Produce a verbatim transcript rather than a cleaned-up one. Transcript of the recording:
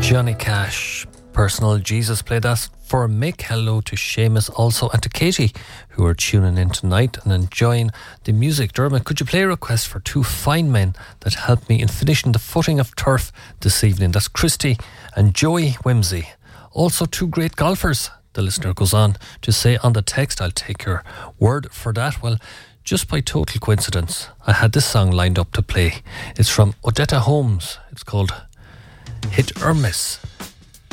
Johnny Cash, Personal Jesus, played that for Mick. Hello to Seamus also, and to Katie, who are tuning in tonight and enjoying the music. Dermot, could you play a request for two fine men that helped me in finishing the footing of turf this evening? That's Christy and Joey Whimsy. Also two great golfers, the listener goes on to say on the text. I'll take your word for that. Well, just by total coincidence, I had this song lined up to play. It's from Odetta Holmes. It's called Hit or Miss.